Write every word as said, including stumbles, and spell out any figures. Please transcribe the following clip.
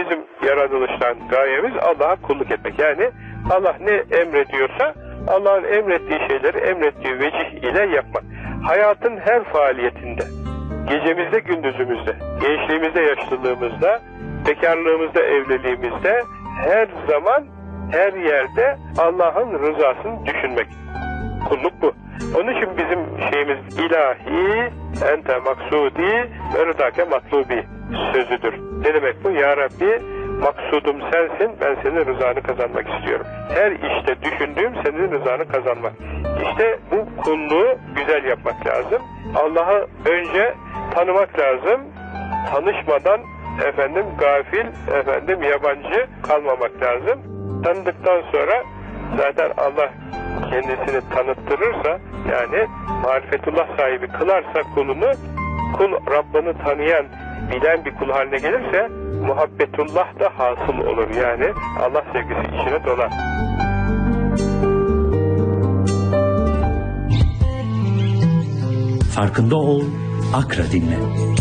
bizim yaratılıştan gayemiz Allah'a kulluk etmek. Yani Allah ne emrediyorsa Allah'ın emrettiği şeyleri emrettiği vecih ile yapmak. Hayatın her faaliyetinde, gecemizde, gündüzümüzde, gençliğimizde, yaşlılığımızda, bekarlığımızda, evliliğimizde, her zaman, her yerde Allah'ın rızasını düşünmek. Kulluk bu. Onun için bizim şeyimiz ilahi, ente maksudi ve rıdake matlubi sözüdür. Ne demek bu? Ya Rabbi, maksudum sensin, ben senin rızanı kazanmak istiyorum. Her işte düşündüğüm senin rızanı kazanmak. İşte bu kulluğu güzel yapmak lazım. Allah'ı önce tanımak lazım. Tanışmadan efendim gafil, efendim yabancı kalmamak lazım. Tanıdıktan sonra zaten Allah kendisini tanıttırırsa, yani marifetullah sahibi kılarsa kulunu, kul Rabbini tanıyan, bilen bir kul haline gelirse muhabbetullah da hasıl olur. Yani Allah sevgisi içine dolar. Farkında ol, Akra dinle.